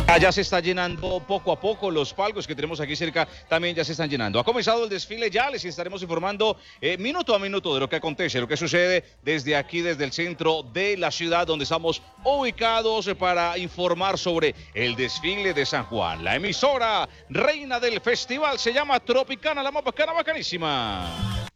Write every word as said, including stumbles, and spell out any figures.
Ya se está llenando poco a poco, los palcos que tenemos aquí cerca también ya se están llenando. Ha comenzado el desfile ya, les estaremos informando eh, minuto a minuto de lo que acontece, lo que sucede desde aquí, desde el centro de la ciudad donde estamos ubicados para informar sobre el desfile de San Juan. La emisora reina del festival se llama Tropicana, la más bacana, bacanísima.